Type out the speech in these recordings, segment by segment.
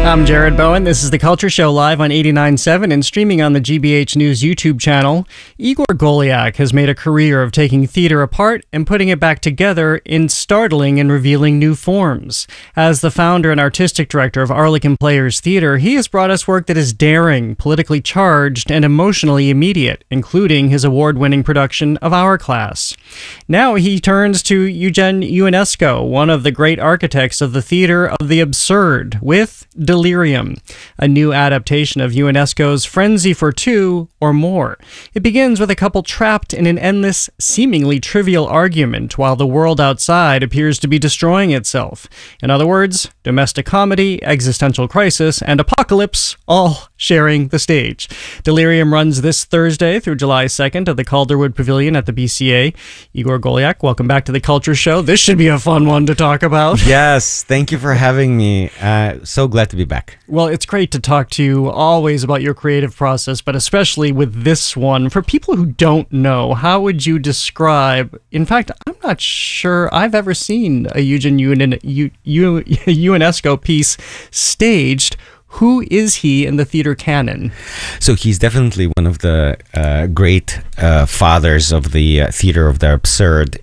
I'm Jared Bowen. This is The Culture Show live on 89.7 and streaming on the GBH News YouTube channel. Igor Goliak has made a career of taking theater apart and putting it back together in startling and revealing new forms. As the founder and artistic director of Arlequin Players Theater, he has brought us work that is daring, politically charged, and emotionally immediate, including his award-winning production of Hourglass. Now he turns to Eugen Ionesco, one of the great architects of the theater of the absurd, with Delirium, a new adaptation of Ionesco's Frenzy for Two or More. It begins with a couple trapped in an endless, seemingly trivial argument while the world outside appears to be destroying itself. In other words, domestic comedy, existential crisis, and apocalypse all sharing the stage. Delirium runs this Thursday through July 2nd at the Calderwood Pavilion at the BCA. Igor Goliak, welcome back to The Culture Show. This should be a fun one to talk about. Yes, thank you for having me. So glad to be back. Well, it's great to talk to you always about your creative process, but especially with this one. For people who don't know, how would you describe... In fact, I'm not sure I've ever seen a Eugen Ionesco piece staged. Who is he in the theater canon? So he's definitely one of the great fathers of the theater of the absurd.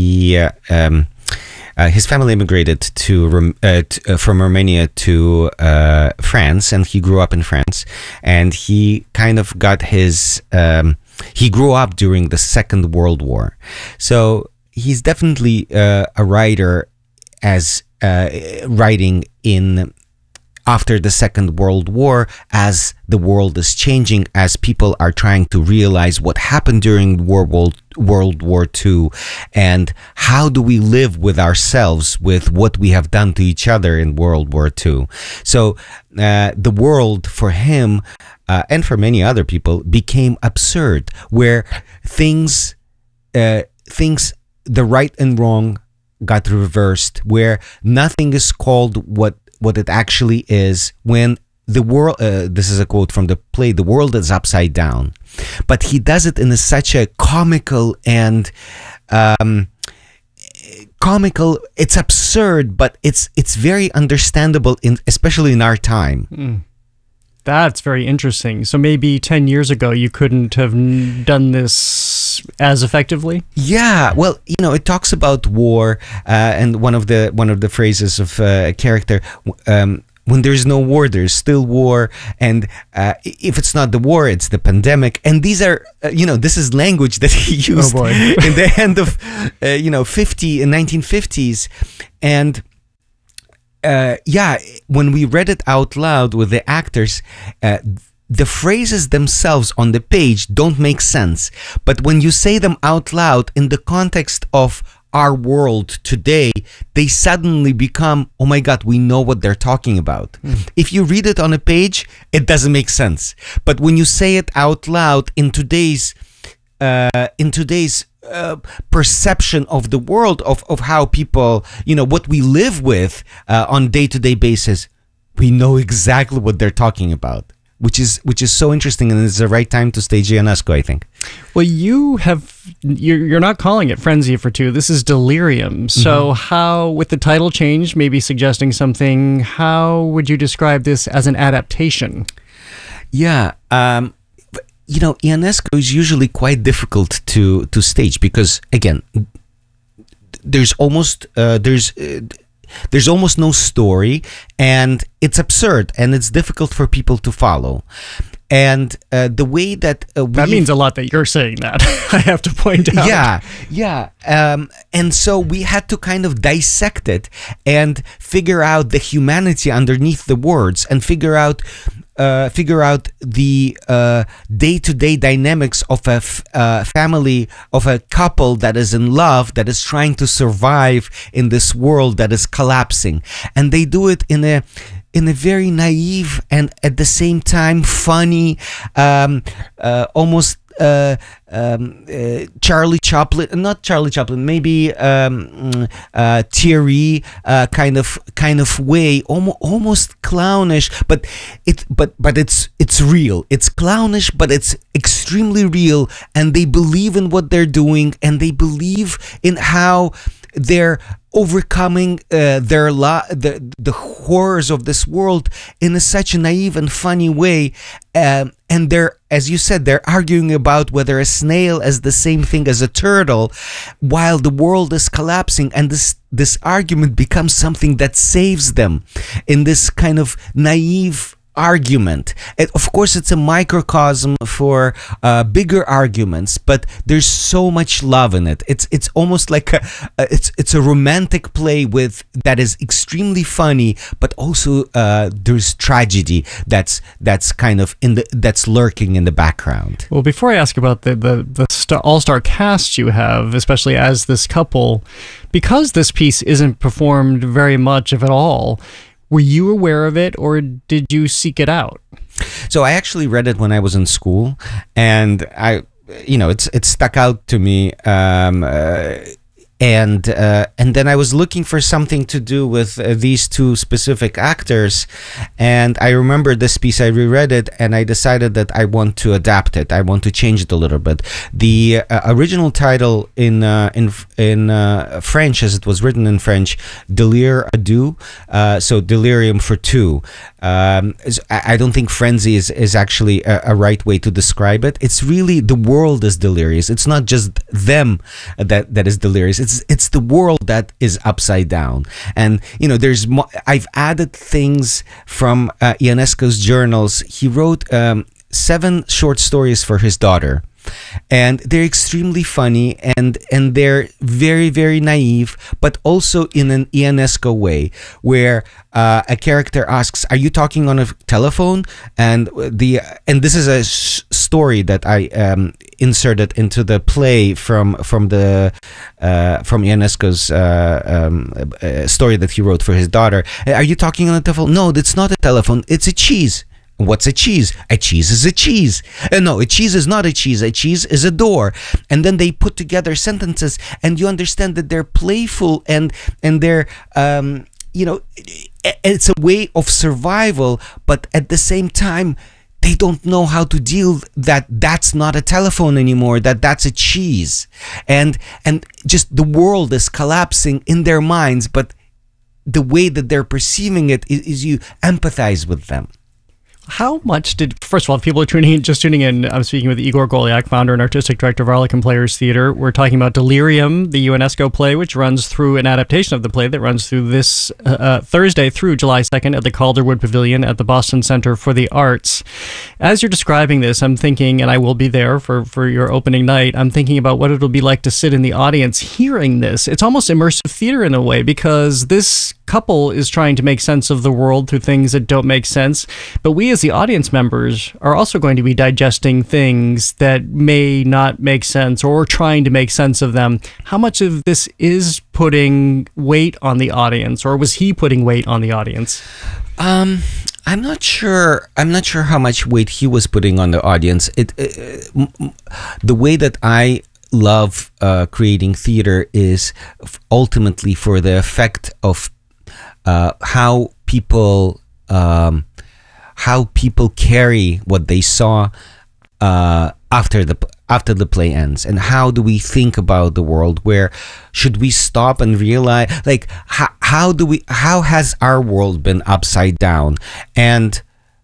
His family immigrated from Romania to France, and he grew up in France. And he kind of got his... he grew up during the Second World War. So he's definitely a writer as writing in... after the Second World War, as the world is changing, as people are trying to realize what happened during World War II, and how do we live with ourselves, with what we have done to each other in World War II. So the world for him, and for many other people, became absurd, where things, the right and wrong got reversed, where nothing is called what it actually is, when the world, this is a quote from the play, the world is upside down. But he does it in such a comical and it's absurd, but it's very understandable, especially in our time. That's very interesting. So maybe 10 years ago, you couldn't have done this as effectively? Yeah, well, it talks about war, and one of the phrases of a character, when there's no war, there's still war, and if it's not the war, it's the pandemic. And these are, this is language that he used in the end of, 1950s, and... when we read it out loud with the actors, the phrases themselves on the page don't make sense. But when you say them out loud in the context of our world today, they suddenly become, oh my God, we know what they're talking about. If you read it on a page, it doesn't make sense. But when you say it out loud in today's perception of the world, of how people, what we live with on day-to-day basis, we know exactly what they're talking about, which is so interesting, and it's the right time to stage Ionesco, I think. Well, you're not calling it Frenzy for Two. This is Delirium. So how, with the title change, maybe suggesting something, how would you describe this as an adaptation? Yeah, Ionesco is usually quite difficult to stage because, again, there's almost no story, and it's absurd, and it's difficult for people to follow. And the way that that means a lot that you're saying that, I have to point out. Yeah. And so we had to kind of dissect it and figure out the humanity underneath the words, and figure out the day-to-day dynamics of a family, of a couple that is in love, that is trying to survive in this world that is collapsing. And they do it in a very naive and at the same time funny, almost Charlie Chaplin, not Charlie Chaplin, maybe Thierry kind of way, almost clownish, but it's real. It's clownish, but it's extremely real, and they believe in what they're doing, and they believe in how they're overcoming the horrors of this world in such a naive and funny way, and they're, as you said, they're arguing about whether a snail is the same thing as a turtle, while the world is collapsing, and this argument becomes something that saves them in this kind of naive argument. Of course, it's a microcosm for bigger arguments, but there's so much love in it. It's almost like it's a romantic play that is extremely funny, but also there's tragedy that's kind of that's lurking in the background. Well, before I ask about the all-star cast you have, especially as this couple, because this piece isn't performed very much, if at all, were you aware of it, or did you seek it out? So I actually read it when I was in school, and it stuck out to me. And then I was looking for something to do with these two specific actors, and I remember this piece. I reread it, and I decided that I want to adapt it. I want to change it a little bit. The original title in French, as it was written in French, Délire à deux, so delirium for two. I don't think frenzy is actually a right way to describe it. It's really the world is delirious. It's not just them that is delirious. It's the world that is upside down. And I've added things from Ionesco's journals. He wrote 7 short stories for his daughter, and they're extremely funny, and they're very, very naive, but also in an Ionesco way, where a character asks, "Are you talking on a telephone?" And this is a story that I inserted into the play from Ionesco's story that he wrote for his daughter. "Are you talking on a telephone?" "No, it's not a telephone. It's a cheese." "What's a cheese?" "A cheese is a cheese." "No, a cheese is not a cheese. A cheese is a door." And then they put together sentences, and you understand that they're playful, and they're it's a way of survival, but at the same time they don't know how to deal that's not a telephone anymore, that's a cheese, and just the world is collapsing in their minds, but the way that they're perceiving it is you empathize with them. How much first of all, if people are just tuning in, I'm speaking with Igor Golyak, founder and artistic director of Arlequin Players Theater. We're talking about Delirium, the Ionesco play, which runs through an adaptation of the play that runs through this Thursday through July 2nd at the Calderwood Pavilion at the Boston Center for the Arts. As you're describing this, I'm thinking, and I will be there for your opening night, I'm thinking about what it'll be like to sit in the audience hearing this. It's almost immersive theater in a way, because this couple is trying to make sense of the world through things that don't make sense, but we as the audience members are also going to be digesting things that may not make sense, or trying to make sense of them. How much of this is putting weight on the audience, or was he putting weight on the audience? I'm not sure how much weight he was putting on the audience. The way that I love creating theater is ultimately for the effect of how people carry what they saw after the play ends, and how do we think about the world? Where should we stop and realize, like, how has our world been upside down, and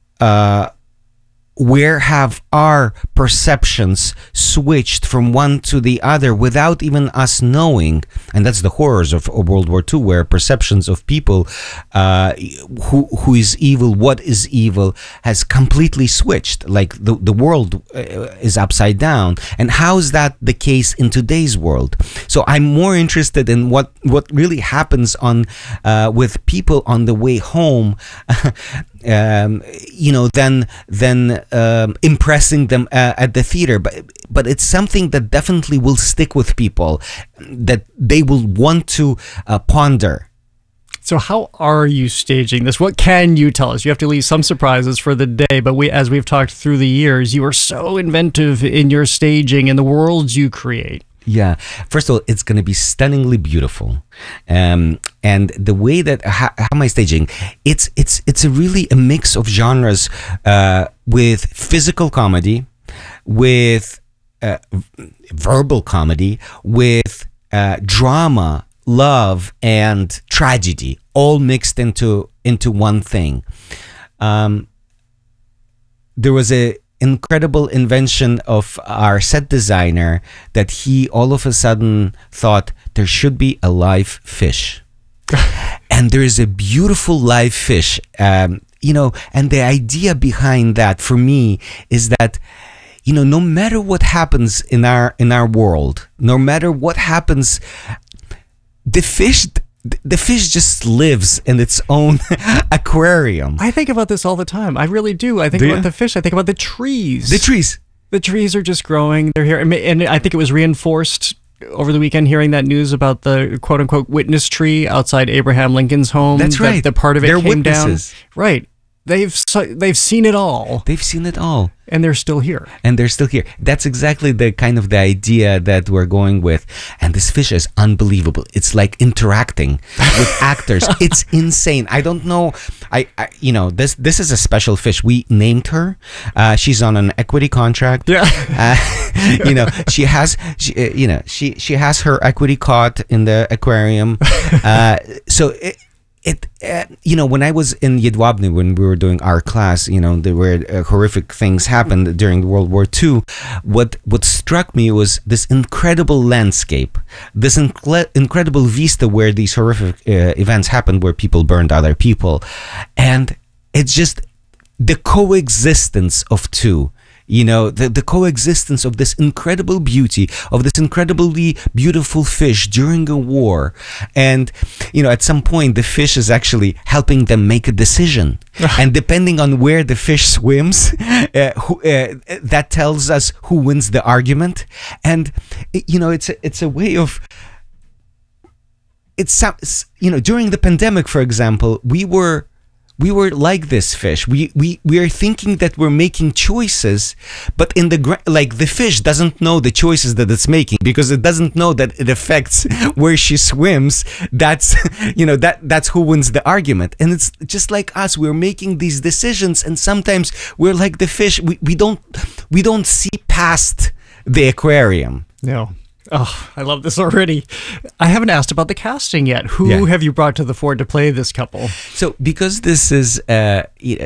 where have our perceptions switched from one to the other without even us knowing? And that's the horrors of World War II, where perceptions of people, who is evil, what is evil, has completely switched. Like the world is upside down. And how is that the case in today's world? So I'm more interested in what really happens with people on the way home, than impressing them at the theater, but it's something that definitely will stick with people, that they will want to ponder. So how are you staging this? What can you tell us? You have to leave some surprises for the day, but as we've talked through the years, you are so inventive in your staging and the worlds you create. Yeah. First of all, it's going to be stunningly beautiful. And the way that, how am I staging? It's really a mix of genres, with physical comedy, with verbal comedy, with drama love and tragedy all mixed into one thing. There was a incredible invention of our set designer that he all of a sudden thought there should be a live fish. And there is a beautiful live fish, and the idea behind that for me is that, no matter what happens in our world, no matter what happens, the fish just lives in its own aquarium. I think about this all the time. I really do. I think about the fish. I think about the trees. The trees. The trees are just growing. They're here. And I think it was reinforced over the weekend hearing that news about the quote-unquote witness tree outside Abraham Lincoln's home. That's right. The part of it They're came witnesses. Down. Right. They've seen it all. They've seen it all. And they're still here. That's exactly the kind of the idea that we're going with. And this fish is unbelievable. It's like interacting with actors. It's insane. I don't know. This is a special fish. We named her. She's on an equity contract. Yeah. She has her equity caught in the aquarium. When I was in Jedwabne, when we were doing our class, there were horrific things happened during World War II. What struck me was this incredible landscape, this incredible vista where these horrific events happened, where people burned other people. And it's just the coexistence of two. The coexistence of this incredible beauty, of this incredibly beautiful fish during a war. And, at some point, the fish is actually helping them make a decision. And depending on where the fish swims, that tells us who wins the argument. And, it's a way of... during the pandemic, for example, we were like this fish. We are thinking that we're making choices, but the fish doesn't know the choices that it's making, because it doesn't know that it affects where she swims. That's that's who wins the argument. And it's just like us. We're making these decisions, and sometimes we're like the fish. We don't see past the aquarium. No. Oh, I love this already. I haven't asked about the casting yet. Who have you brought to the fore to play this couple? So, because this is, the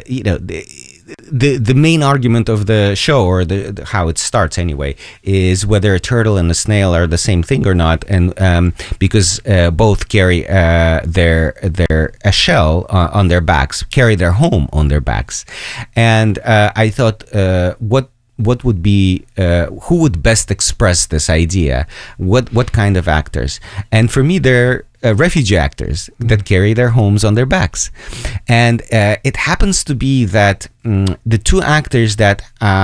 main argument of the show, or how it starts anyway, is whether a turtle and a snail are the same thing or not, and because both carry their shell on their backs, carry their home on their backs, and I thought, what would be who would best express this idea? What kind of actors? And for me, they're refugee actors that carry their homes on their backs. And it happens to be that the two actors that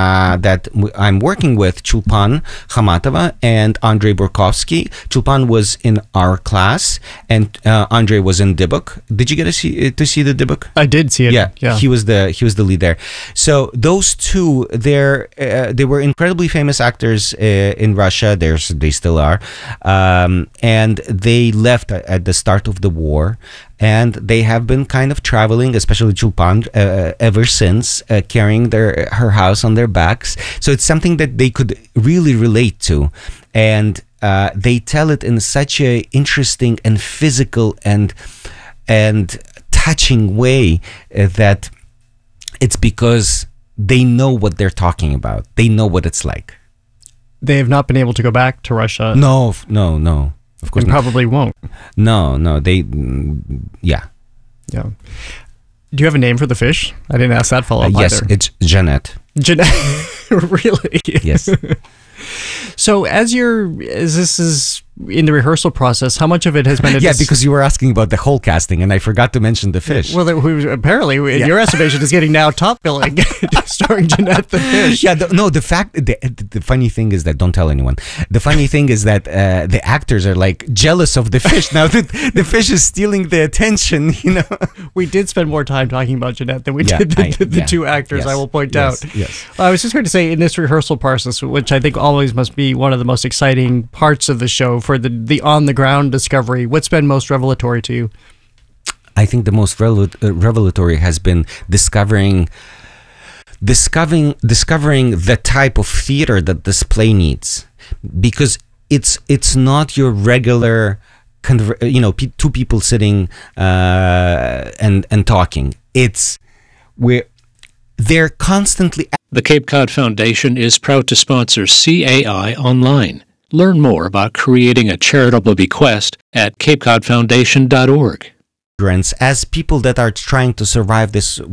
I'm working with, Chulpan Khamatova and Andrei Burkovsky. Chulpan was in our class, and Andrei was in Dybbuk. Did you get to see the Dybbuk? I did see it. Yeah. He was the lead there. So those two, they were incredibly famous actors in Russia. They still are, and they left at the start of the war, and they have been kind of traveling, especially Chulpan, ever since, carrying her house on their backs. So it's something that they could really relate to, and they tell it in such a interesting and physical and touching way that it's because they know what they're talking about. They know what it's like. They have not been able to go back to Russia. No. Of course, and probably won't. No. Yeah. Do you have a name for the fish? I didn't ask that follow-up yes, either. it's Jeanette. Jeanette, really? Yes. So as this is in the rehearsal process, how much of it has been... because you were asking about the whole casting, and I forgot to mention the fish. Well, apparently, in your estimation, is getting now top billing, starring Jeanette the fish. Yeah, the funny thing is that, don't tell anyone, the funny thing is that the actors are like jealous of the fish. Now that the fish is stealing the attention, We did spend more time talking about Jeanette than we did the two actors, yes, I will point out. Yes. I was just going to say, in this rehearsal process, which I think always must be one of the most exciting parts of the show for the on-the-ground discovery, what's been most revelatory to you? I think the most revelatory has been discovering the type of theater that this play needs, because it's not your regular two people sitting and talking. They're constantly. The Cape Cod Foundation is proud to sponsor CAI Online. Learn more about creating a charitable bequest at capecodfoundation.org. As people that are trying to survive this